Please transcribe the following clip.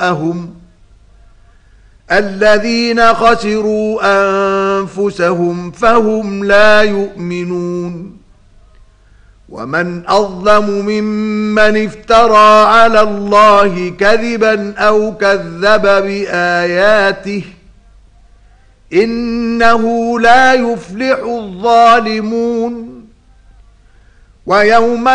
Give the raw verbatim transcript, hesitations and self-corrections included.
وراءهم الذين خسروا أنفسهم فهم لا يؤمنون ومن أظلم ممن افترى على الله كذبا أو كذب بآياته إنه لا يفلح الظالمون ويوم